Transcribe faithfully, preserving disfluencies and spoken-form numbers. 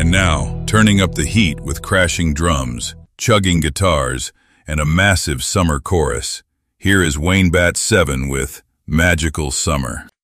And now, turning up the heat with crashing drums, chugging guitars, and a massive summer chorus, here is Wayne Bat seven with Magical Summer.